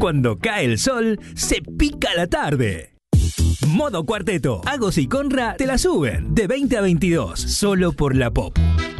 Cuando cae el sol, se pica la tarde. Modo Cuarteto. Agos y Conra te la suben de 20 a 22, solo por la Pop.